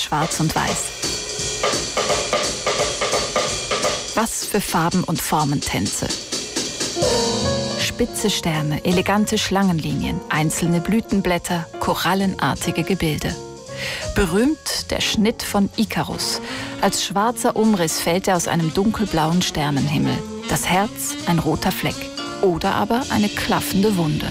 schwarz und weiß. Was für Farben- und Formentänze. Spitze Sterne, elegante Schlangenlinien, einzelne Blütenblätter, korallenartige Gebilde. Berühmt der Schnitt von Ikarus. Als schwarzer Umriss fällt er aus einem dunkelblauen Sternenhimmel. Das Herz ein roter Fleck oder aber eine klaffende Wunde.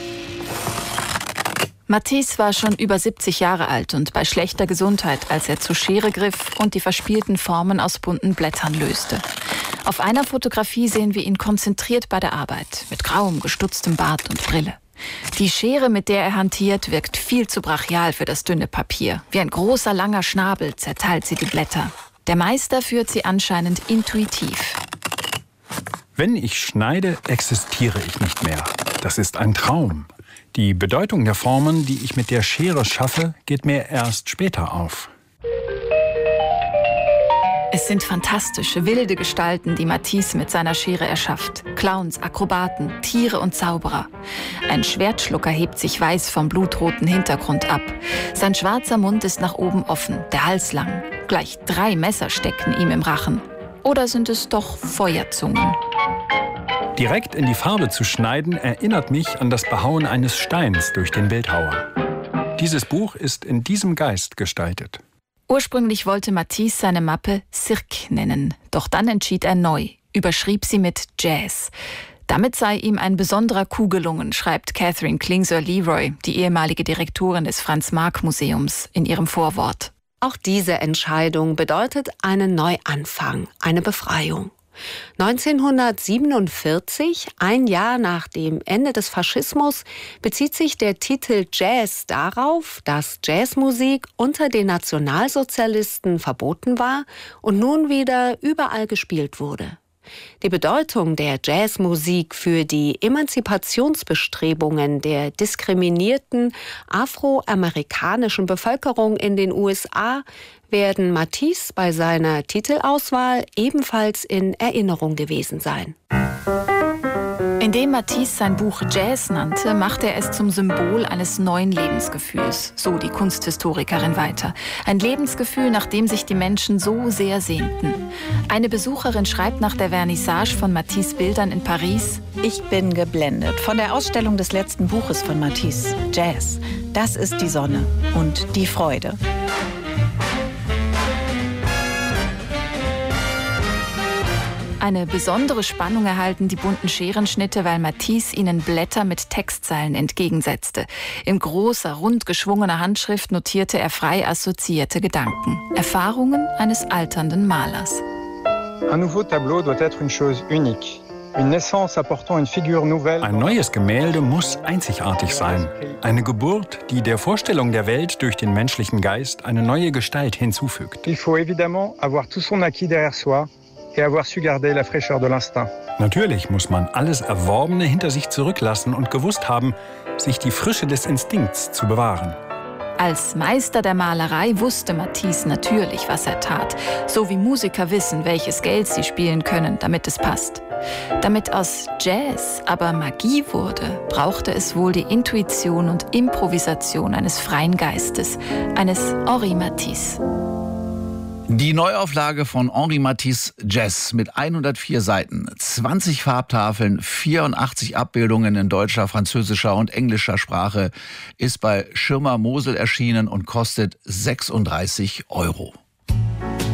Matisse war schon über 70 Jahre alt und bei schlechter Gesundheit, als er zur Schere griff und die verspielten Formen aus bunten Blättern löste. Auf einer Fotografie sehen wir ihn konzentriert bei der Arbeit, mit grauem, gestutztem Bart und Brille. Die Schere, mit der er hantiert, wirkt viel zu brachial für das dünne Papier. Wie ein großer, langer Schnabel zerteilt sie die Blätter. Der Meister führt sie anscheinend intuitiv. Wenn ich schneide, existiere ich nicht mehr. Das ist ein Traum. Die Bedeutung der Formen, die ich mit der Schere schaffe, geht mir erst später auf. Es sind fantastische, wilde Gestalten, die Matisse mit seiner Schere erschafft. Clowns, Akrobaten, Tiere und Zauberer. Ein Schwertschlucker hebt sich weiß vom blutroten Hintergrund ab. Sein schwarzer Mund ist nach oben offen, der Hals lang. Gleich 3 Messer stecken ihm im Rachen. Oder sind es doch Feuerzungen? Direkt in die Farbe zu schneiden, erinnert mich an das Behauen eines Steins durch den Bildhauer. Dieses Buch ist in diesem Geist gestaltet. Ursprünglich wollte Matisse seine Mappe Cirque nennen, doch dann entschied er neu, überschrieb sie mit Jazz. Damit sei ihm ein besonderer Coup gelungen, schreibt Catherine Klingsor-Leroy, die ehemalige Direktorin des Franz-Marc-Museums, in ihrem Vorwort. Auch diese Entscheidung bedeutet einen Neuanfang, eine Befreiung. 1947, ein Jahr nach dem Ende des Faschismus, bezieht sich der Titel Jazz darauf, dass Jazzmusik unter den Nationalsozialisten verboten war und nun wieder überall gespielt wurde. Die Bedeutung der Jazzmusik für die Emanzipationsbestrebungen der diskriminierten afroamerikanischen Bevölkerung in den USA werden Matisse bei seiner Titelauswahl ebenfalls in Erinnerung gewesen sein. Indem Matisse sein Buch Jazz nannte, machte er es zum Symbol eines neuen Lebensgefühls, so die Kunsthistorikerin weiter. Ein Lebensgefühl, nach dem sich die Menschen so sehr sehnten. Eine Besucherin schreibt nach der Vernissage von Matisse Bildern in Paris: Ich bin geblendet von der Ausstellung des letzten Buches von Matisse, Jazz. Das ist die Sonne und die Freude. Eine besondere Spannung erhalten die bunten Scherenschnitte, weil Matisse ihnen Blätter mit Textzeilen entgegensetzte. In großer, rund geschwungener Handschrift notierte er frei assoziierte Gedanken. Erfahrungen eines alternden Malers. Un nouveau tableau doit être une chose unique. Une naissance apportant une figure nouvelle. Ein neues Gemälde muss einzigartig sein. Eine Geburt, die der Vorstellung der Welt durch den menschlichen Geist eine neue Gestalt hinzufügt. Il faut évidemment avoir tout son acquis derrière soi. Et avoir su garder la fraîcheur de l'instinct. Natürlich muss man alles Erworbene hinter sich zurücklassen und gewusst haben, sich die Frische des Instinkts zu bewahren. Als Meister der Malerei wusste Matisse natürlich, was er tat. So wie Musiker wissen, welches Geld sie spielen können, damit es passt. Damit aus Jazz aber Magie wurde, brauchte es wohl die Intuition und Improvisation eines freien Geistes, eines Henri Matisse. Die Neuauflage von Henri Matisse Jazz mit 104 Seiten, 20 Farbtafeln, 84 Abbildungen in deutscher, französischer und englischer Sprache ist bei Schirmer Mosel erschienen und kostet 36 €.